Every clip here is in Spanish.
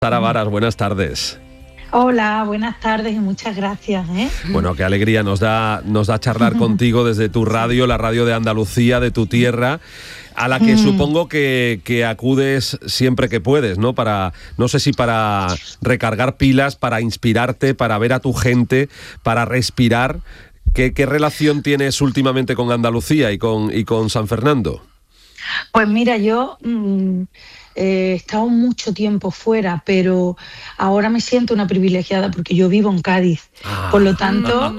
Sara Varas, buenas tardes. Hola, buenas tardes y muchas gracias. Bueno, qué alegría nos da charlar contigo desde tu radio, la radio de Andalucía, de tu tierra, a la que supongo que acudes siempre que puedes, ¿no? No sé si para recargar pilas, para inspirarte, para ver a tu gente, para respirar. ¿Qué relación tienes últimamente con Andalucía y con San Fernando? Pues mira, yo he estado mucho tiempo fuera, pero ahora me siento una privilegiada porque yo vivo en Cádiz. Por lo tanto,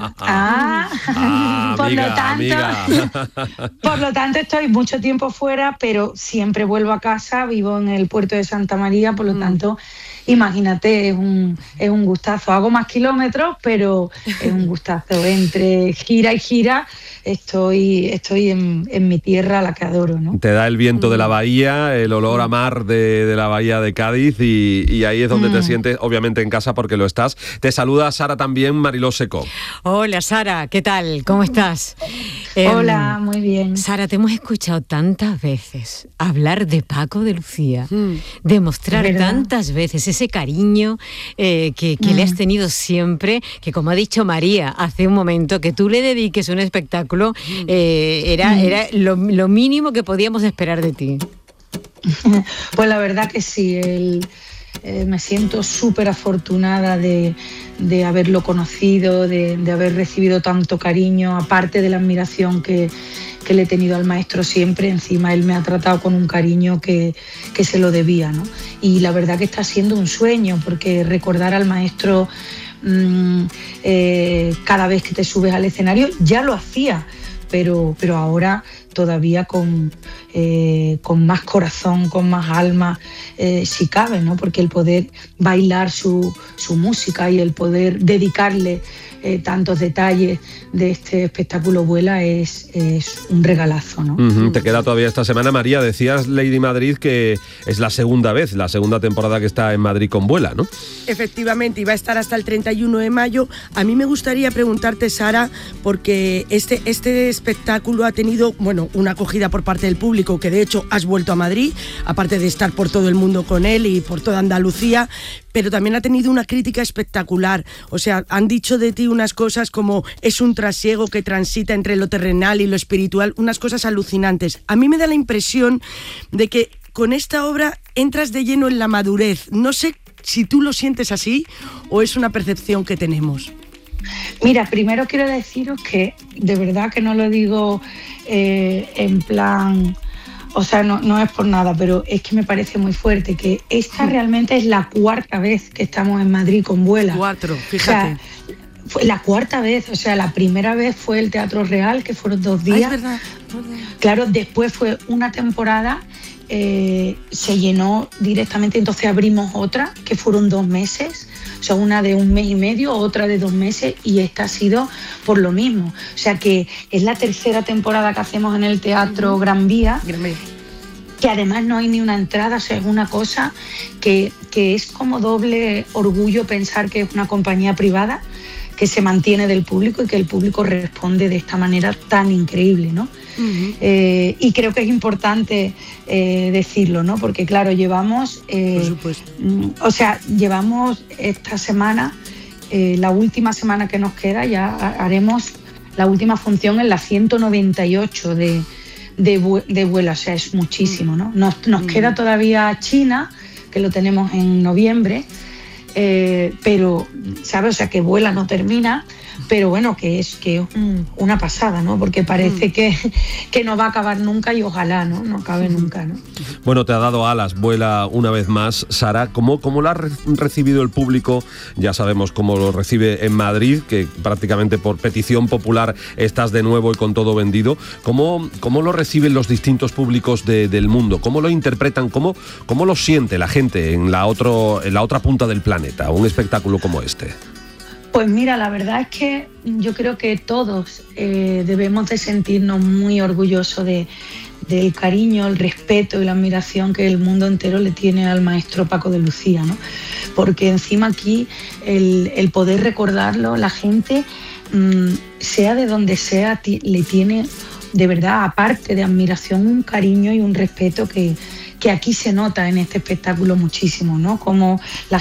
por lo tanto estoy mucho tiempo fuera, pero siempre vuelvo a casa, vivo en el puerto de Santa María, por lo tanto, imagínate, es un gustazo. Hago más kilómetros, pero es un gustazo. Entre gira y gira estoy en mi tierra, a la que adoro, ¿no? Te da el viento de la bahía, el olor a mar de la bahía de Cádiz y ahí es donde te sientes, obviamente, en casa porque lo estás. Te saluda Sara también, Mariló Secco. Hola Sara, ¿qué tal? ¿Cómo estás? Hola, muy bien. Sara, te hemos escuchado tantas veces hablar de Paco de Lucía, demostrar tantas veces ese cariño que le has tenido siempre, que como ha dicho María hace un momento, que tú le dediques un espectáculo, era lo mínimo que podíamos esperar de ti. Pues la verdad que sí, me siento súper afortunada de haberlo conocido, de haber recibido tanto cariño, aparte de la admiración que le he tenido al maestro siempre. Encima él me ha tratado con un cariño que se lo debía, ¿no? Y la verdad que está siendo un sueño, porque recordar al maestro cada vez que te subes al escenario, ya lo hacía, pero ahora todavía con más corazón, con más alma, si cabe, ¿no? Porque el poder bailar su música y el poder dedicarle tantos detalles de este espectáculo Vuela es un regalazo, ¿no? Te queda todavía esta semana. María, decías, Lady Madrid, que es la segunda temporada que está en Madrid con Vuela, ¿no? Efectivamente, y va a estar hasta el 31 de mayo. A mí me gustaría preguntarte, Sara, porque este espectáculo ha tenido, bueno, una acogida por parte del público, que de hecho has vuelto a Madrid, aparte de estar por todo el mundo con él y por toda Andalucía, pero también ha tenido una crítica espectacular. O sea, han dicho de ti unas cosas como es un trasiego que transita entre lo terrenal y lo espiritual, unas cosas alucinantes. A mí me da la impresión de que con esta obra entras de lleno en la madurez. No sé si tú lo sientes así o es una percepción que tenemos. Mira, primero quiero deciros que de verdad que no lo digo en plan... O sea, no es por nada, pero es que me parece muy fuerte que esta realmente es la cuarta vez que estamos en Madrid con Vuela. 4, fíjate. O sea, fue la cuarta vez, o sea, la primera vez fue el Teatro Real, que fueron 2 días. Es verdad. Claro, después fue una temporada, se llenó directamente, entonces abrimos otra, que fueron 2 meses. O sea, una de 1 mes y medio, otra de 2 meses, y esta ha sido por lo mismo. O sea, que es la tercera temporada que hacemos en el Teatro Gran Vía, que además no hay ni una entrada. O sea, es una cosa que es como doble orgullo pensar que es una compañía privada que se mantiene del público y que el público responde de esta manera tan increíble, ¿no? Y creo que es importante decirlo, ¿no? Porque claro, llevamos llevamos esta semana, la última semana que nos queda, ya haremos la última función en la 198 de Vuela. O sea, es muchísimo, ¿no? Nos queda todavía China, que lo tenemos en noviembre, pero, ¿sabes? O sea, que Vuela no termina, pero bueno, que es una pasada, ¿no? Porque parece que no va a acabar nunca y ojalá, no acabe nunca, ¿no? Bueno, te ha dado alas, Vuela una vez más. Sara, ¿cómo lo ha recibido el público? Ya sabemos cómo lo recibe en Madrid, que prácticamente por petición popular estás de nuevo y con todo vendido. ¿Cómo lo reciben los distintos públicos del mundo? ¿Cómo lo interpretan? ¿Cómo lo siente la gente en la otra punta del planeta, un espectáculo como este? Pues mira, la verdad es que yo creo que todos debemos de sentirnos muy orgullosos del cariño, el respeto y la admiración que el mundo entero le tiene al maestro Paco de Lucía, ¿no? Porque encima aquí el poder recordarlo, la gente, sea de donde sea, le tiene de verdad, aparte de admiración, un cariño y un respeto que que aquí se nota en este espectáculo muchísimo, ¿no? Como la